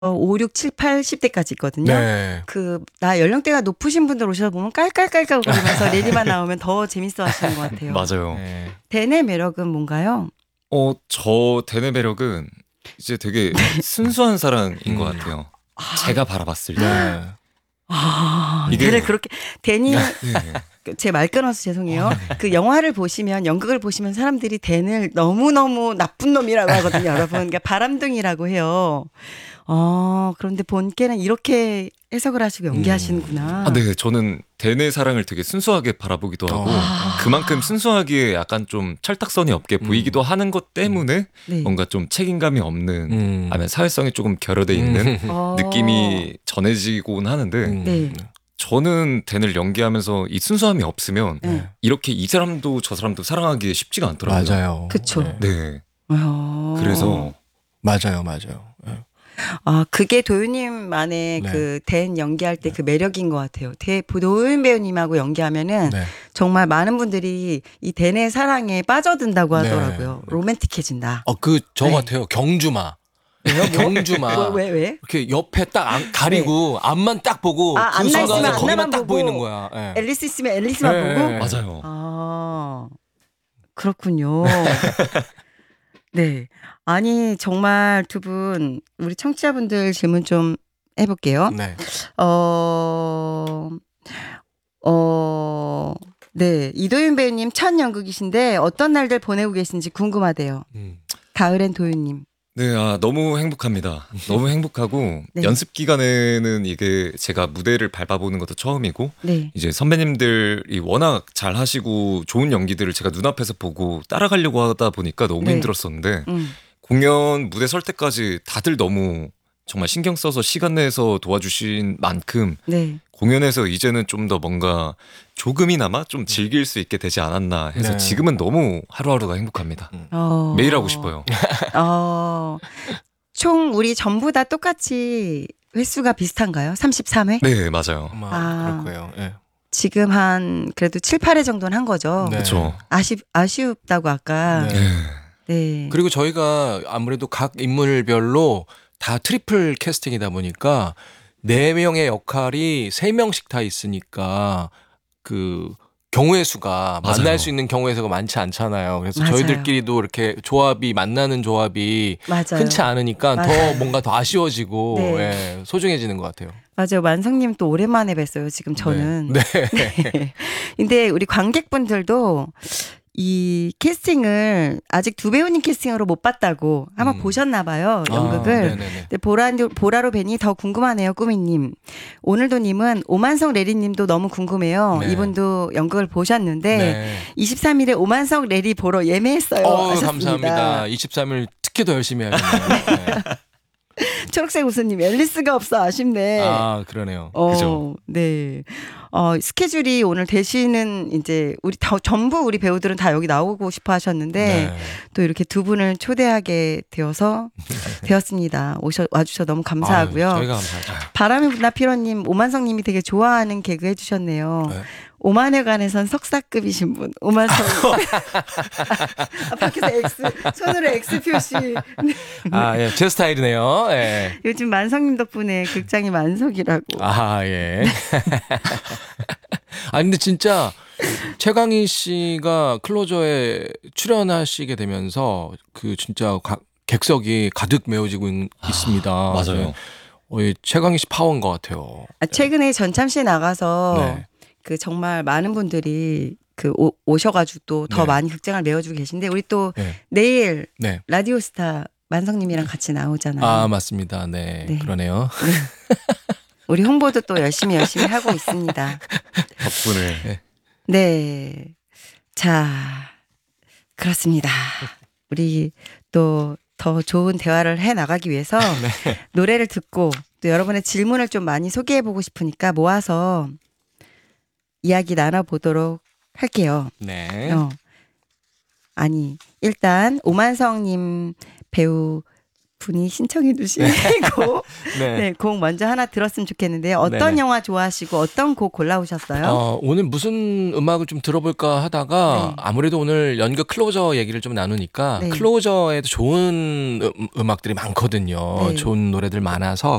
5, 6, 7, 8, 10대까지 있거든요. 네. 나 연령대가 높으신 분들 오셔서 보면 깔깔깔깔 거리면서 레디만 나오면 더 재밌어 하시는 것 같아요. 맞아요. 네. 댄의 매력은 뭔가요? 저 댄의 매력은 이제 되게 순수한 사랑인 것 같아요. 제가 바라봤을 때. 네. 이게- 댄을 그렇게, 댄이, 네. 제 말 끊어서 죄송해요. 그 영화를 보시면, 연극을 보시면 사람들이 댄을 너무너무 나쁜 놈이라고 하거든요, 여러분. 그러니까 바람둥이라고 해요. 그런데 본께는 이렇게 해석을 하시고 연기하시는구나. 네. 저는 댄의 사랑을 되게 순수하게 바라보기도 하고 그만큼 순수하기에 약간 좀 철딱선이 없게 보이기도 하는 것 때문에 네. 뭔가 좀 책임감이 없는 아니면 사회성이 조금 결여돼 있는 느낌이 전해지곤 하는데 네. 저는 댄을 연기하면서 이 순수함이 없으면 네. 이렇게 이 사람도 저 사람도 사랑하기 쉽지가 않더라고요. 맞아요. 그쵸. 네. 네. 그래서. 맞아요. 네. 그게 도윤님만의 네. 그 댄 연기할 때 그 매력인 것 같아요. 도윤 배우님하고 연기하면은 네. 정말 많은 분들이 이 댄의 사랑에 빠져든다고 네. 하더라고요. 로맨틱해진다. 저 네. 같아요. 경주마. 경주마. 왜? 이렇게 옆에 딱 가리고 앞만 딱 보고 그 앞나 있으면 순간에 거기만 앞나만 딱 보고 보이는 거야. 네. 앨리스 있으면 앨리스만 네. 보고? 맞아요. 그렇군요. 네. 아니, 정말 두 분, 우리 청취자분들 질문 좀 해볼게요. 네. 네. 이도윤 배우님 첫 연극이신데 어떤 날들 보내고 계신지 궁금하대요. 가을엔 도윤님. 네, 너무 행복합니다. 너무 행복하고 네. 연습 기간에는 이게 제가 무대를 밟아보는 것도 처음이고 네. 이제 선배님들이 워낙 잘 하시고 좋은 연기들을 제가 눈앞에서 보고 따라가려고 하다 보니까 너무 네. 힘들었었는데 공연 무대 설 때까지 다들 너무 정말 신경 써서 시간 내서 도와주신 만큼 네. 공연에서 이제는 좀 더 뭔가 조금이나마 좀 즐길 수 있게 되지 않았나 해서 네. 지금은 너무 하루하루가 행복합니다. 매일 하고 싶어요. 총 우리 전부 다 똑같이 횟수가 비슷한가요? 33회? 네, 맞아요. 아마 그럴 거예요. 네. 지금 한 그래도 7, 8회 정도는 한 거죠. 네. 그렇죠. 아쉽다고 아까. 네. 네. 그리고 저희가 아무래도 각 인물별로 다 트리플 캐스팅이다 보니까 4명의 역할이 3명씩 다 있으니까 그 경우의 수가 맞아요. 만날 수 있는 경우의 수가 많지 않잖아요. 그래서 맞아요. 저희들끼리도 이렇게 만나는 조합이 맞아요. 흔치 않으니까 맞아요. 더 뭔가 더 아쉬워지고 네. 예, 소중해지는 것 같아요. 맞아요. 만성님 또 오랜만에 뵀어요. 지금 저는. 네. 네. 근데 우리 관객분들도 이 캐스팅을 아직 두 배우님 캐스팅으로 못 봤다고 한번 보셨나 봐요. 연극을. 네네네. 근데 보라로 뵈니 더 궁금하네요. 꾸미님. 오늘도님은 오만성 레리님도 너무 궁금해요. 네. 이분도 연극을 보셨는데 네. 23일에 오만성 레리 보러 예매했어요. 하셨습니다. 감사합니다. 23일 특히 더 열심히 해야겠네요. 네. 초록색 웃음님 앨리스가 없어 아쉽네. 그러네요. 그죠. 네. 스케줄이 오늘 되시는 이제 전부 우리 배우들은 다 여기 나오고 싶어 하셨는데 네. 또 이렇게 두 분을 초대하게 되었습니다. 와주셔서 너무 감사하고요. 저희가 감사하죠. 바람이 분다 피로님, 오만성님이 되게 좋아하는 개그 해주셨네요. 네. 오만회관에선 석사급이신 분, 오만성. 밖에서 손으로 X 표시. 예, 제 스타일이네요. 예. 요즘 만성님 덕분에 극장이 만석이라고. 예. 근데 진짜 최강희 씨가 클로저에 출연하시게 되면서 그 진짜 객석이 가득 메워지고 있습니다. 맞아요. 최강희 씨 파워인 것 같아요. 최근에 전참시에 나가서 네. 그 정말 많은 분들이 오셔가지고 또 더 네. 많이 극장을 메워주고 계신데 우리 또 네. 내일 네. 라디오스타 만성님이랑 같이 나오잖아요. 맞습니다. 네. 네. 그러네요. 우리 홍보도 또 열심히 하고 있습니다. 덕분에. 네. 자, 그렇습니다. 우리 또 더 좋은 대화를 해 나가기 위해서 노래를 듣고 또 여러분의 질문을 좀 많이 소개해 보고 싶으니까 모아서 이야기 나눠보도록 할게요. 네. 일단 오만성님 배우 분이 신청해 주신 곡, 네, 곡 먼저 하나 들었으면 좋겠는데요. 어떤 네네. 영화 좋아하시고 어떤 곡 골라오셨어요? 오늘 무슨 음악을 좀 들어볼까 하다가 네. 아무래도 오늘 연극 클로저 얘기를 좀 나누니까 네. 클로저에도 좋은 음악들이 많거든요. 네. 좋은 노래들 많아서